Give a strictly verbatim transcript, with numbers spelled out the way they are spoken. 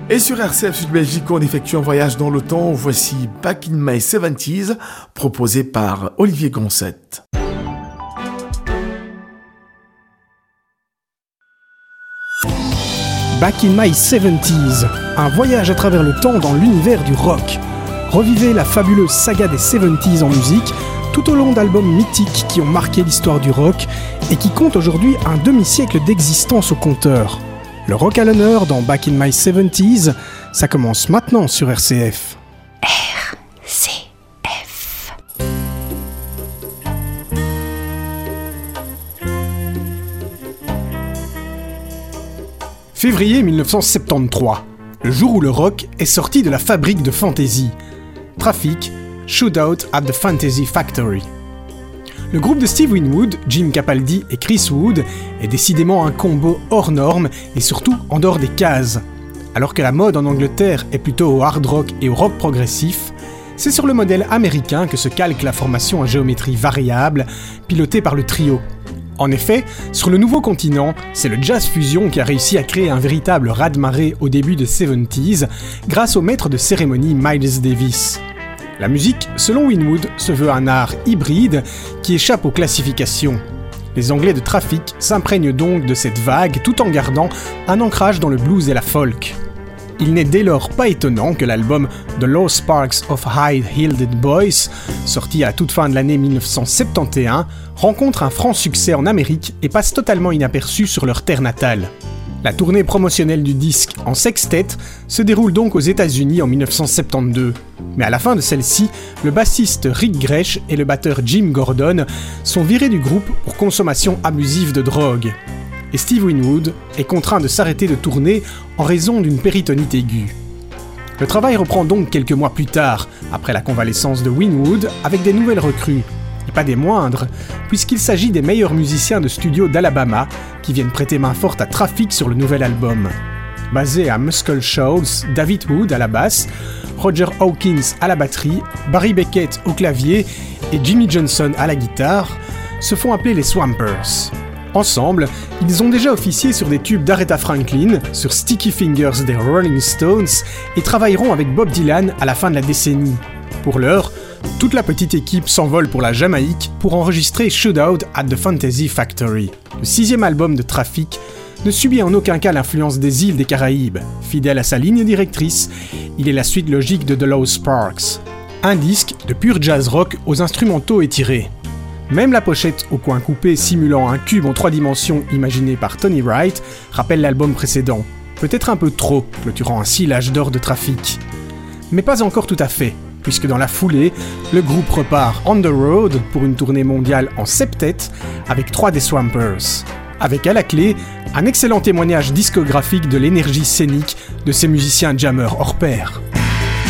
Et sur R C F Sud Belgique, on effectue un voyage dans le temps. Voici Back in My seventies, proposé par Olivier Goncette. Back in My seventies, un voyage à travers le temps dans l'univers du rock. Revivez la fabuleuse saga des seventies en musique, tout au long d'albums mythiques qui ont marqué l'histoire du rock et qui comptent aujourd'hui un demi-siècle d'existence au compteur. Le rock à l'honneur dans Back in My seventies, ça commence maintenant sur R C F. R C F. Février dix-neuf cent soixante-treize, le jour où le rock est sorti de la fabrique de fantaisie. Traffic, Shootout at the Fantasy Factory. Le groupe de Steve Winwood, Jim Capaldi et Chris Wood est décidément un combo hors norme et surtout en dehors des cases. Alors que la mode en Angleterre est plutôt au hard rock et au rock progressif, c'est sur le modèle américain que se calque la formation à géométrie variable, pilotée par le trio. En effet, sur le nouveau continent, c'est le jazz fusion qui a réussi à créer un véritable raz-de-marée au début des soixante-dix grâce au maître de cérémonie Miles Davis. La musique, selon Winwood, se veut un art hybride qui échappe aux classifications. Les Anglais de Traffic s'imprègnent donc de cette vague tout en gardant un ancrage dans le blues et la folk. Il n'est dès lors pas étonnant que l'album The Lost Sparks of High-Heeled Boys, sorti à la toute fin de l'année dix-neuf cent soixante et onze, rencontre un franc succès en Amérique et passe totalement inaperçu sur leur terre natale. La tournée promotionnelle du disque en sextet se déroule donc aux États-Unis en dix-neuf cent soixante-douze. Mais à la fin de celle-ci, le bassiste Rick Gresh et le batteur Jim Gordon sont virés du groupe pour consommation abusive de drogue. Et Steve Winwood est contraint de s'arrêter de tourner en raison d'une péritonite aiguë. Le travail reprend donc quelques mois plus tard, après la convalescence de Winwood, avec des nouvelles recrues. Et pas des moindres, puisqu'il s'agit des meilleurs musiciens de studio d'Alabama qui viennent prêter main forte à Traffic sur le nouvel album. Basé à Muscle Shoals, David Wood à la basse, Roger Hawkins à la batterie, Barry Beckett au clavier et Jimmy Johnson à la guitare, se font appeler les Swampers. Ensemble, ils ont déjà officié sur des tubes d'Aretha Franklin, sur Sticky Fingers des Rolling Stones et travailleront avec Bob Dylan à la fin de la décennie. Pour l'heure, toute la petite équipe s'envole pour la Jamaïque pour enregistrer Shootout at the Fantasy Factory. Le sixième album de Traffic ne subit en aucun cas l'influence des îles des Caraïbes. Fidèle à sa ligne directrice, il est la suite logique de The Lost Sparks. Un disque de pur jazz rock aux instrumentaux étirés. Même la pochette au coin coupé simulant un cube en trois dimensions imaginé par Tony Wright rappelle l'album précédent. Peut-être un peu trop, clôturant ainsi l'âge d'or de Traffic. Mais pas encore tout à fait, puisque dans la foulée, le groupe repart on the road pour une tournée mondiale en septet avec trois des Swampers. Avec à la clé, un excellent témoignage discographique de l'énergie scénique de ces musiciens jammers hors pair.